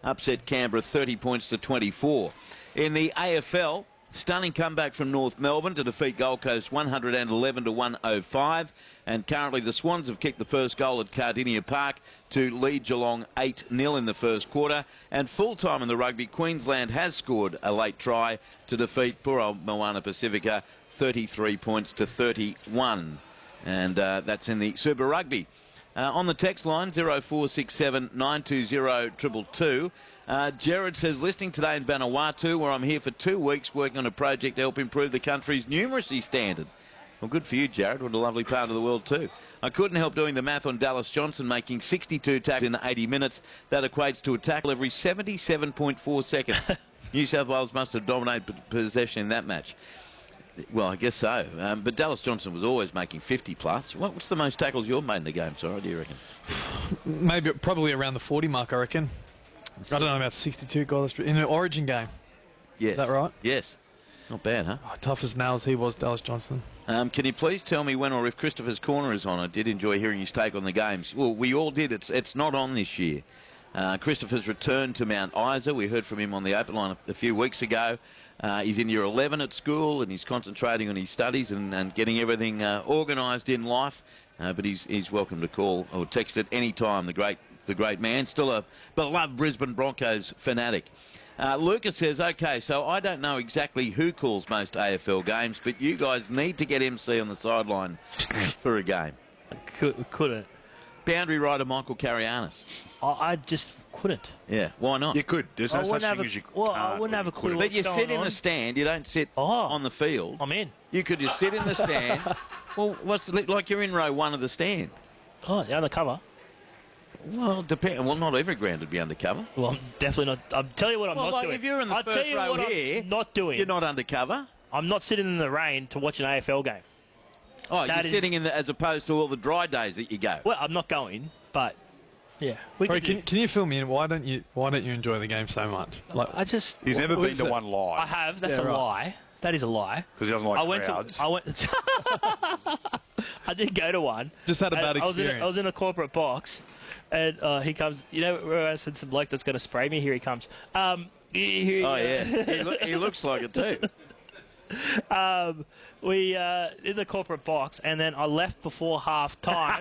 upset Canberra 30 points to 24. In the AFL, stunning comeback from North Melbourne to defeat Gold Coast 111 to 105. And currently the Swans have kicked the first goal at Cardinia Park to lead Geelong 8-0 in the first quarter. And full-time in the rugby, Queensland has scored a late try to defeat poor old Moana Pacifica 33 points to 31. And that's in the Super Rugby. On the text line, 0467 920 222. Jared says, listening today in Vanuatu, where I'm here for 2 weeks working on a project to help improve the country's numeracy standard. Well, good for you, Jared. What a lovely part of the world, too. I couldn't help doing the math on Dallas Johnson making 62 tackles in 80 minutes. That equates to a tackle every 77.4 seconds. New South Wales must have dominated possession in that match. Well, I guess so. But Dallas Johnson was always making 50-plus. What's the most tackles you've made in a game, Sorry, do you reckon? Probably around the 40 mark, I reckon. I don't know about 62 goals in an Origin game. Yes. Is that right? Yes. Not bad, huh? Oh, tough as nails he was, Dallas Johnson. Can you please tell me when or if Christopher's Corner is on? I did enjoy hearing his take on the games. Well, we all did. It's not on this year. Christopher's returned to Mount Isa. We heard from him on the open line a few weeks ago. He's in year 11 at school and he's concentrating on his studies and getting everything organised in life. But he's welcome to call or text at any time. The great man, still a beloved Brisbane Broncos fanatic. Lucas says, OK, so I don't know exactly who calls most AFL games, but you guys need to get MC on the sideline for a game. Couldn't. Boundary rider Michael Carianis. I just couldn't. Yeah, why not? You could. There's no such thing as you Well, I wouldn't have a clue. But you sit in the stand. You don't sit on the field. I'm in. You could just sit in the stand. Well, like you're in row one of the stand. Oh, you're undercover. Well, Well, not every ground would be undercover. Well, I'm definitely not. I'll tell you what I'm not doing. If you're in the first row here, I'm not doing. You're not undercover. I'm not sitting in the rain to watch an AFL game. Oh, you're sitting in as opposed to all the dry days that you go. Well, I'm not going, but yeah. Can you fill me in? Why don't you enjoy the game so much? Like, he's never been to one live. I have. That's a lie. That is a lie. Because he doesn't like crowds. I did go to one. Just had a bad experience. I was in a corporate box, and he comes. You know where I said some bloke that's going to spray me? Here he comes. Yeah, he looks like it too. We in the corporate box, and then I left before half time.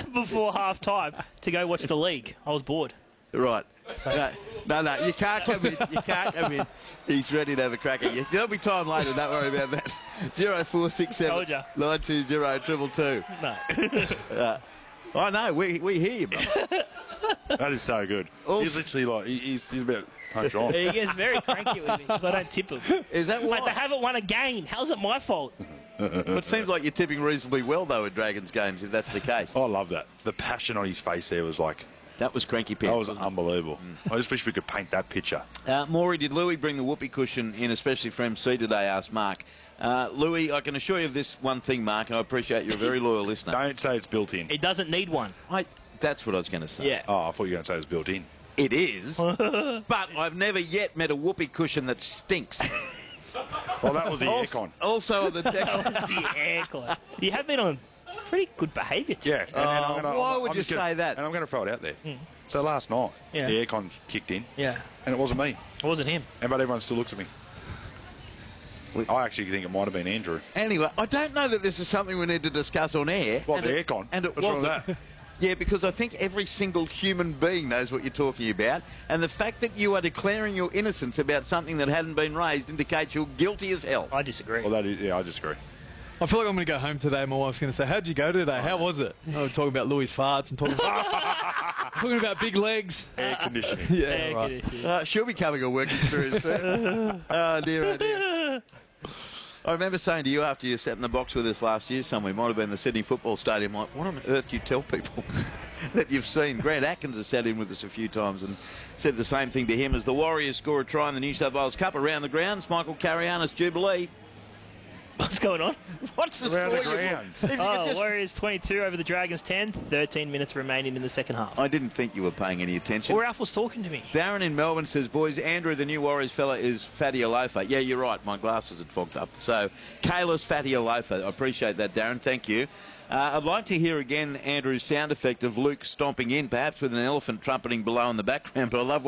To go watch the league. I was bored. Right. So. No, you can't come in. You can't come in. He's ready to have a crack at you. There'll be time later, don't worry about that. 0467 920 222. No. I know, we hear you, brother. That is so good. He's literally like, he's about punch on. He gets very cranky with me because I don't tip him. Is that why? Mate, they haven't won a game. How's it my fault? It seems like you're tipping reasonably well, though, at Dragons games, if that's the case. I love that. The passion on his face there was like... That was cranky pants. That was unbelievable. I just wish we could paint that picture. Maury, did Louis bring the whoopee cushion in, especially for MC today, asked Mark. Louis, I can assure you of this one thing, Mark, and I appreciate you're a very loyal listener. Don't say it's built in. It doesn't need one. That's what I was going to say. Yeah. Oh, I thought you were going to say it's built in. It is, but I've never yet met a whoopee cushion that stinks. Well, that was the aircon. Also on the text. The aircon. You have been on pretty good behaviour today. Yeah. Why would you say that? And I'm going to throw it out there. So last night, the aircon kicked in. Yeah. And it wasn't me. It wasn't him. But everyone still looks at me. I actually think it might have been Andrew. Anyway, I don't know that this is something we need to discuss on air. What, the aircon? And it What's wrong wasn't. with that? Yeah, because I think every single human being knows what you're talking about. And the fact that you are declaring your innocence about something that hadn't been raised indicates you're guilty as hell. I disagree. Well, I disagree. I feel like I'm going to go home today and my wife's going to say, how'd you go today? How was it? We're talking about Louis' farts and talking about big legs. Air conditioning. Yeah, right. She'll be coming a work experience soon. Oh, dear, oh, dear. I remember saying to you after you sat in the box with us last year somewhere, might have been the Sydney Football Stadium, like, what on earth do you tell people that you've seen? Grant Atkins has sat in with us a few times and said the same thing to him as the Warriors score a try in the New South Wales Cup around the grounds. Michael Carianis Jubilee. What's going on? What's the around score? The grounds. Warriors 22 over the Dragons 10. 13 minutes remaining in the second half. I didn't think you were paying any attention. Or Ralph was talking to me. Darren in Melbourne says, boys, Andrew, the new Warriors fella, is Fatty Alofa. Yeah, you're right. My glasses had fogged up. So, Kayla's Fatty Alofa. I appreciate that, Darren. Thank you. I'd like to hear again Andrew's sound effect of Luke stomping in, perhaps with an elephant trumpeting below in the background, but I love